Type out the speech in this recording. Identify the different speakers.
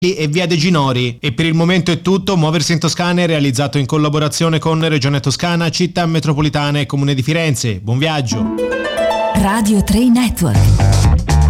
Speaker 1: e via De Ginori. E per il momento è tutto. Muoversi in Toscana è realizzato in collaborazione con Regione Toscana, Città Metropolitana e Comune di Firenze. Buon viaggio.
Speaker 2: Radio 3 Network.